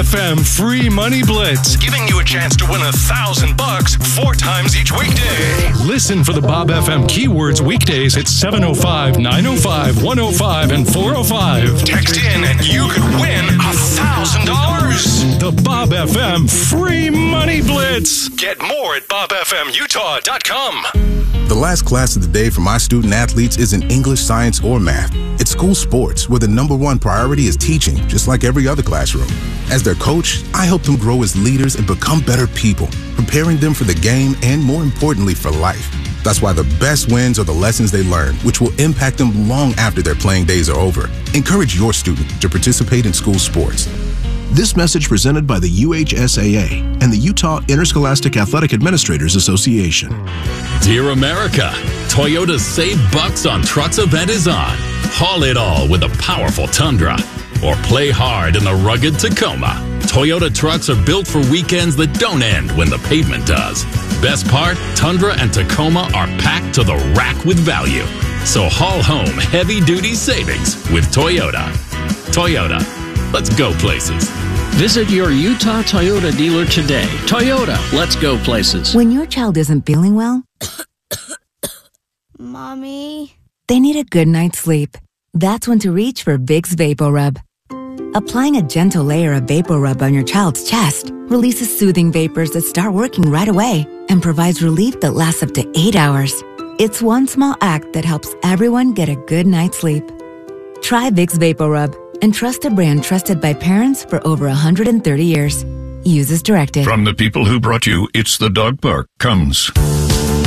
FM Free Money Blitz, giving you a chance to win $1,000 4 times each weekday. Listen for the Bob FM keywords weekdays at 705, 905, 105, and 405. Text in and you could win $1,000. The Bob FM Free Money Blitz. Get more at bobfmutah.com. The last class of the day for my student athletes isn't English, science, or math. It's school sports, where the #1 priority is teaching, just like every other classroom. As their coach, I help them grow as leaders and become better people, preparing them for the game and, more importantly, for life. That's why the best wins are the lessons they learn, which will impact them long after their playing days are over. Encourage your student to participate in school sports. This message presented by the UHSAA and the Utah Interscholastic Athletic Administrators Association. Dear America, Toyota's Save Bucks on Trucks event is on. Haul it all with a powerful Tundra, or play hard in the rugged Tacoma. Toyota trucks are built for weekends that don't end when the pavement does. Best part, Tundra and Tacoma are packed to the rack with value. So haul home heavy-duty savings with Toyota. Toyota, let's go places. Visit your Utah Toyota dealer today. Toyota, let's go places. When your child isn't feeling well, Mommy, they need a good night's sleep. That's when to reach for Vicks VapoRub. Applying a gentle layer of VapoRub on your child's chest releases soothing vapors that start working right away and provides relief that lasts up to 8 hours. It's one small act that helps everyone get a good night's sleep. Try Vicks VapoRub and trust a brand trusted by parents for over 130 years. Use as directed. From the people who brought you It's the Dog Park comes